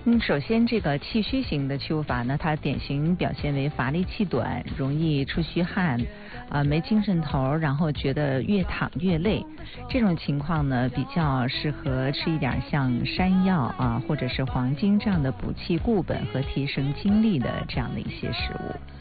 首先这个气虚型的祛法呢，它典型表现为乏力气短，容易出虚汗，没精神头，然后觉得越躺越累。这种情况呢，比较适合吃一点像山药或者是黄精这样的补气固本和提升精力的这样的一些食物。